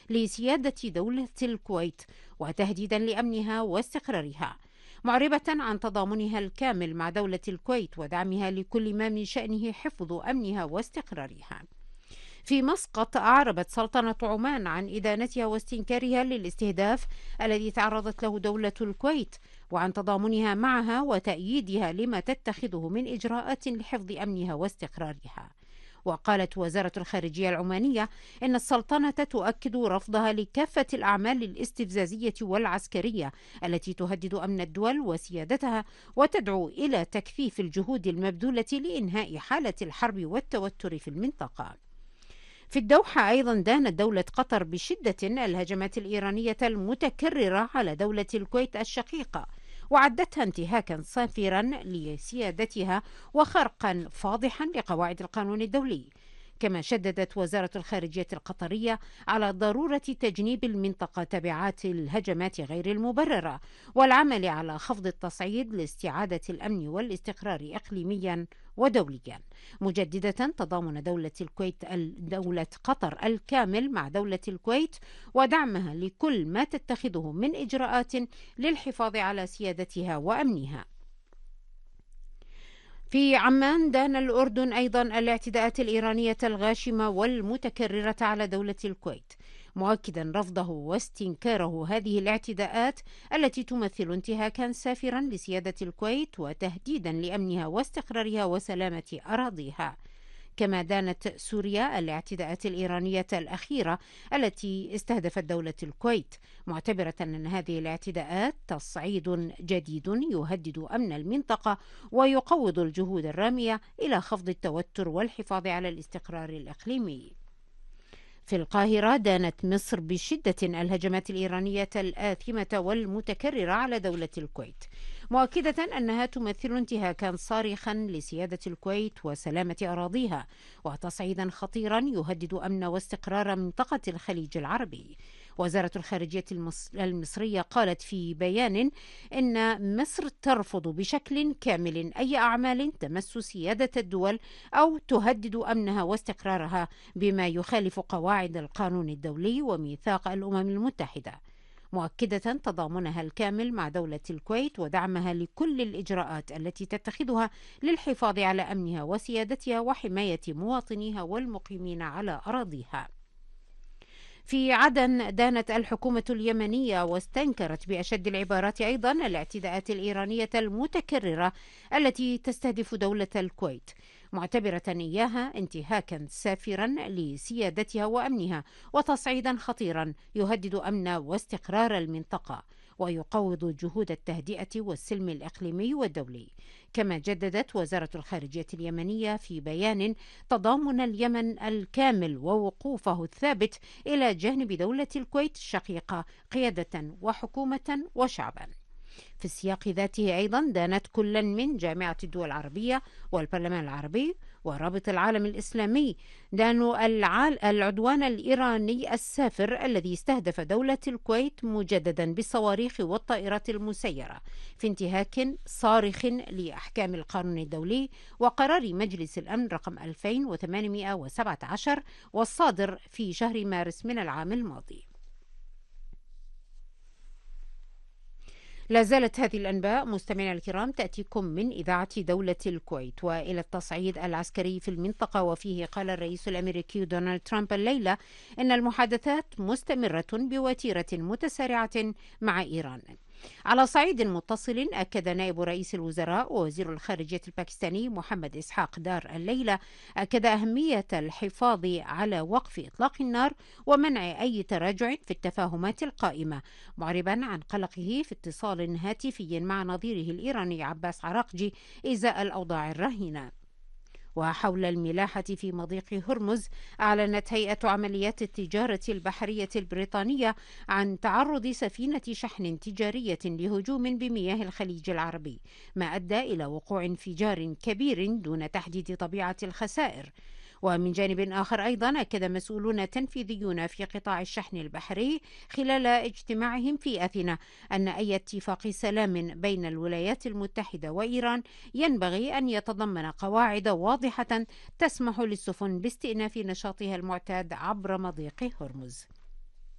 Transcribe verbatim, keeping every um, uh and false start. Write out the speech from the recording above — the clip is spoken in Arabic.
لسيادة دولة الكويت وتهديدا لأمنها واستقرارها، معربة عن تضامنها الكامل مع دولة الكويت ودعمها لكل ما من شأنه حفظ أمنها واستقرارها. في مسقط أعربت سلطنة عمان عن إدانتها واستنكارها للاستهداف الذي تعرضت له دولة الكويت، وعن تضامنها معها وتأييدها لما تتخذه من إجراءات لحفظ أمنها واستقرارها. وقالت وزارة الخارجية العمانية إن السلطنة تؤكد رفضها لكافة الأعمال الاستفزازية والعسكرية التي تهدد أمن الدول وسيادتها، وتدعو إلى تكثيف الجهود المبذولة لإنهاء حالة الحرب والتوتر في المنطقة. في الدوحة أيضا دانت دولة قطر بشدة الهجمات الإيرانية المتكررة على دولة الكويت الشقيقة، وعدتها انتهاكا صافرا لسيادتها وخرقا فاضحا لقواعد القانون الدولي. كما شددت وزارة الخارجية القطرية على ضرورة تجنيب المنطقة تبعات الهجمات غير المبررة، والعمل على خفض التصعيد لاستعادة الأمن والاستقرار إقليميا ودوليا، مجددة تضامن دولة الكويت دولة قطر الكامل مع دولة الكويت ودعمها لكل ما تتخذه من إجراءات للحفاظ على سيادتها وأمنها. في عمان دان الأردن أيضا الاعتداءات الإيرانية الغاشمة والمتكررة على دولة الكويت، مؤكدا رفضه واستنكاره هذه الاعتداءات التي تمثل انتهاكا سافرا لسيادة الكويت وتهديدا لأمنها واستقرارها وسلامة أراضيها. كما دانت سوريا الاعتداءات الإيرانية الأخيرة التي استهدفت دولة الكويت، معتبرة أن هذه الاعتداءات تصعيد جديد يهدد أمن المنطقة ويقوض الجهود الرامية إلى خفض التوتر والحفاظ على الاستقرار الإقليمي. في القاهرة دانت مصر بشدة الهجمات الإيرانية الآثمة والمتكررة على دولة الكويت، مؤكدة أنها تمثل انتهاكا صارخا لسيادة الكويت وسلامة أراضيها، وتصعيدا خطيرا يهدد أمن واستقرار منطقة الخليج العربي. وزارة الخارجية المصرية قالت في بيان إن مصر ترفض بشكل كامل أي أعمال تمس سيادة الدول أو تهدد أمنها واستقرارها بما يخالف قواعد القانون الدولي وميثاق الأمم المتحدة، مؤكدة تضامنها الكامل مع دولة الكويت ودعمها لكل الإجراءات التي تتخذها للحفاظ على أمنها وسيادتها وحماية مواطنيها والمقيمين على أراضيها. في عدن دانت الحكومة اليمنية واستنكرت بأشد العبارات أيضا الاعتداءات الإيرانية المتكررة التي تستهدف دولة الكويت، معتبرة إياها انتهاكا سافرا لسيادتها وأمنها وتصعيدا خطيرا يهدد أمن واستقرار المنطقة ويقوض جهود التهدئة والسلم الإقليمي والدولي. كما جددت وزارة الخارجية اليمنية في بيان تضامن اليمن الكامل ووقوفه الثابت إلى جانب دولة الكويت الشقيقة قيادة وحكومة وشعبا. في السياق ذاته أيضا دانت كل من جامعة الدول العربية والبرلمان العربي ورابط العالم الإسلامي دانوا العدوان الإيراني السافر الذي استهدف دولة الكويت مجددا بالصواريخ والطائرات المسيرة في انتهاك صارخ لأحكام القانون الدولي وقرار مجلس الأمن رقم ألفين وثمانمائة وسبعة عشر والصادر في شهر مارس من العام الماضي. لا زالت هذه الأنباء مستمعينا الكرام تأتيكم من إذاعة دولة الكويت. وإلى التصعيد العسكري في المنطقة، وفيه قال الرئيس الأمريكي دونالد ترامب الليلة إن المحادثات مستمرة بوتيرة متسارعة مع إيران. على صعيد متصل، أكد نائب رئيس الوزراء ووزير الخارجية الباكستاني محمد إسحاق دار الليلة أكد أهمية الحفاظ على وقف إطلاق النار ومنع أي تراجع في التفاهمات القائمة، معربا عن قلقه في اتصال هاتفي مع نظيره الإيراني عباس عراقجي إزاء الأوضاع الراهنة. وحول الملاحة في مضيق هرمز، أعلنت هيئة عمليات التجارة البحرية البريطانية عن تعرض سفينة شحن تجارية لهجوم بمياه الخليج العربي، ما أدى إلى وقوع انفجار كبير دون تحديد طبيعة الخسائر. ومن جانب آخر أيضا أكد مسؤولون تنفيذيون في قطاع الشحن البحري خلال اجتماعهم في أثينا أن أي اتفاق سلام بين الولايات المتحدة وإيران ينبغي أن يتضمن قواعد واضحة تسمح للسفن باستئناف نشاطها المعتاد عبر مضيق هرمز.